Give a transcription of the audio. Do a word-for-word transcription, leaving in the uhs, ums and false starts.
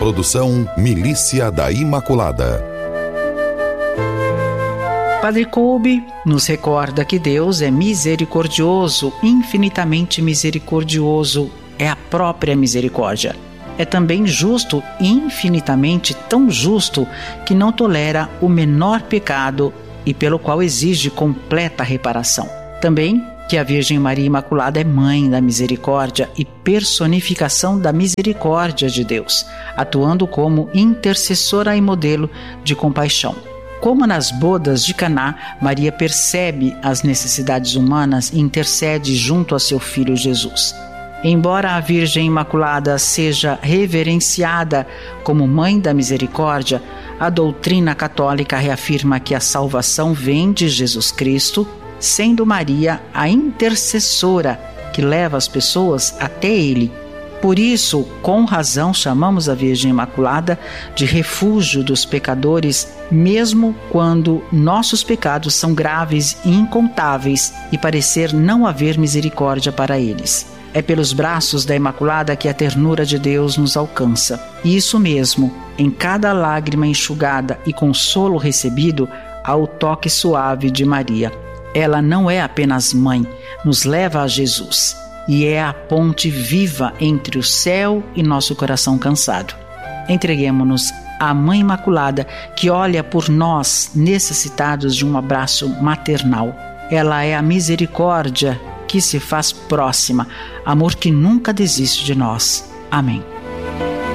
Produção Milícia da Imaculada. Padre Kolbe nos recorda que Deus é misericordioso, infinitamente misericordioso, é a própria misericórdia. É também justo, infinitamente tão justo, que não tolera o menor pecado e pelo qual exige completa reparação. Também que a Virgem Maria Imaculada é mãe da misericórdia e personificação da misericórdia de Deus, atuando como intercessora e modelo de compaixão. Como nas bodas de Caná, Maria percebe as necessidades humanas e intercede junto a seu filho Jesus. Embora a Virgem Imaculada seja reverenciada como Mãe da Misericórdia, a doutrina católica reafirma que a salvação vem de Jesus Cristo, sendo Maria a intercessora que leva as pessoas até Ele. Por isso, com razão, chamamos a Virgem Imaculada de refúgio dos pecadores, mesmo quando nossos pecados são graves e incontáveis e parecer não haver misericórdia para eles. É pelos braços da Imaculada que a ternura de Deus nos alcança. E isso mesmo, em cada lágrima enxugada e consolo recebido, há o toque suave de Maria. Ela não é apenas mãe, nos leva a Jesus. E é a ponte viva entre o céu e nosso coração cansado. Entreguemo-nos à Mãe Imaculada, que olha por nós necessitados de um abraço maternal. Ela é a misericórdia que se faz próxima, amor que nunca desiste de nós. Amém.